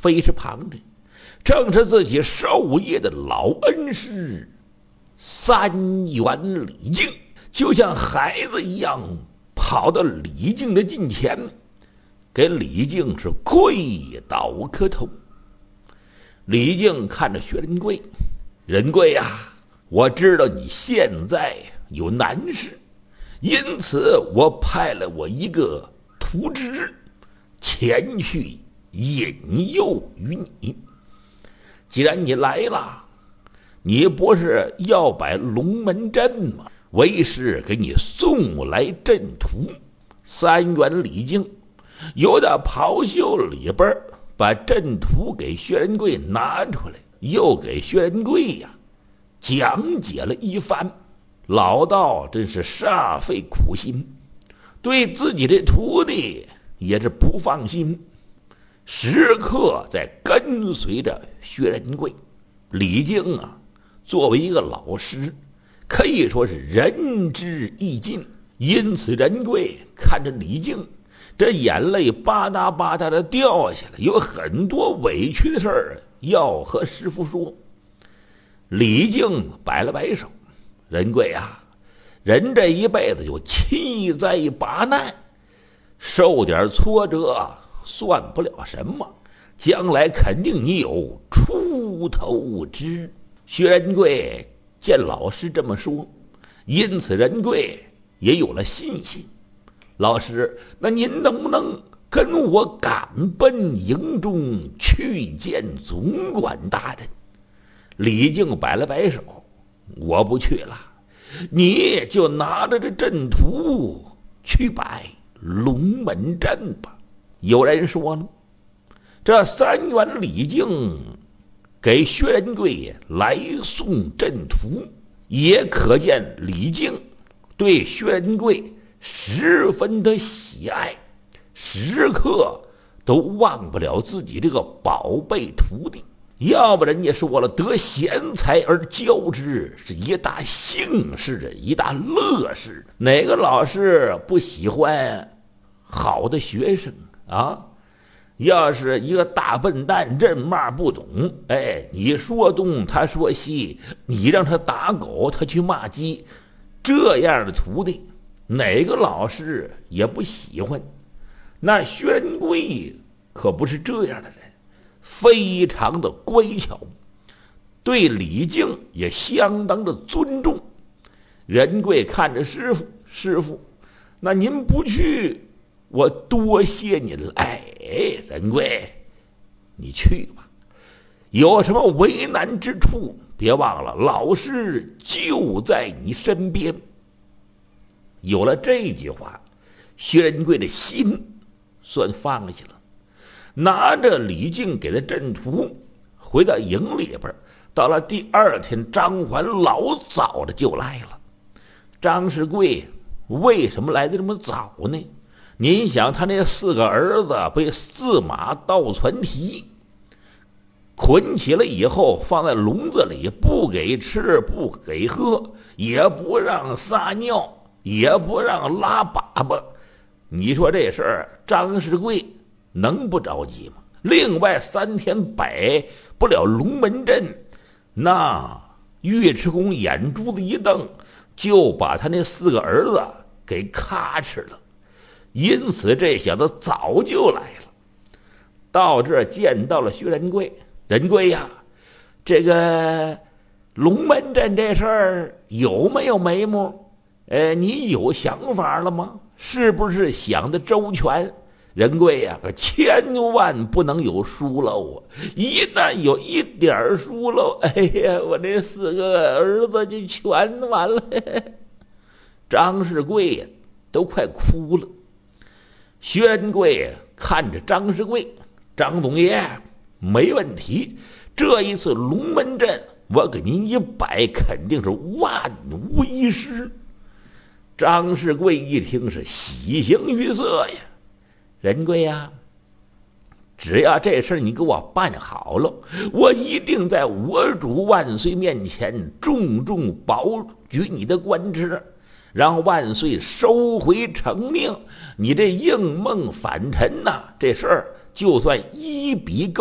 非是旁人，正是自己授业的老恩师三元李靖，就像孩子一样跑到李靖的近前，给李靖是跪倒磕头。李靖看着薛仁贵，仁贵呀，我知道你现在有难事，因此我派了我一个徒侄前去引诱于你。既然你来了，你不是要摆龙门阵吗？为师给你送来阵图。三元李靖由那袍袖里边把阵图给薛仁贵拿出来，又给薛仁贵呀讲解了一番。老道真是煞费苦心，对自己的徒弟也是不放心，时刻在跟随着薛仁贵。李靖啊，作为一个老师，可以说是仁至义尽，因此仁贵看着李靖，这眼泪吧嗒吧嗒的掉下来，有很多委屈的事儿要和师父说。李靖摆了摆手，仁贵啊，人这一辈子有七灾八难，受点挫折算不了什么，将来肯定你有出头之日。薛仁贵见老师这么说，因此仁贵也有了信心。老师，那您能不能跟我赶奔营中去见总管大人？李靖摆了摆手，我不去了，你就拿着这阵图去摆龙门阵吧。有人说了，这三元李靖给薛仁贵来送阵图，也可见李靖对薛仁贵十分的喜爱，时刻都忘不了自己这个宝贝徒弟。要不人家说了，得贤才而教之是一大幸事，一大乐事。哪个老师不喜欢好的学生啊？要是一个大笨蛋认骂不懂，你说东他说西，你让他打狗他去骂鸡，这样的徒弟哪个老师也不喜欢。那薛仁贵可不是这样的人，非常的乖巧，对李靖也相当的尊重。仁贵看着师傅，师傅，那您不去，我多谢您了。仁贵，你去吧，有什么为难之处，别忘了老师就在你身边。有了这句话，薛仁贵的心算放下了，拿着李靖给的阵图回到营里边。到了第二天，张环老早的就来了。张世贵为什么来的这么早呢？您想，他那4个儿子被4马倒船蹄捆起了以后，放在笼子里，不给吃不给喝，也不让撒尿，也不让拉粑粑。你说这事儿张世贵能不着急吗？另外3天摆不了龙门阵，那尉迟恭眼珠子一瞪，就把他那4个儿子给咔哧了。因此这小子早就来了，到这儿见到了薛仁贵。仁贵呀，这个龙门阵这事儿有没有眉目？你有想法了吗？是不是想的周全？仁贵呀，可千万不能有疏漏啊！一旦有一点疏漏，我这4个儿子就全完了。张世贵呀，都快哭了。薛仁贵看着张世贵，张总爷没问题，这一次龙门阵我给您一摆，肯定是万无一失。张世贵一听是喜形于色呀，仁贵呀，只要这事你给我办好了，我一定在我主万岁面前重重保举你的官职，让万岁收回成命。你这应梦反臣呐，这事儿就算一笔勾